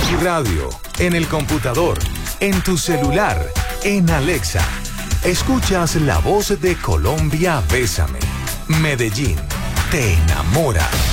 tu radio, en el computador, en tu celular, en Alexa. Escuchas la voz de Colombia, Bésame. Medellín, te enamora.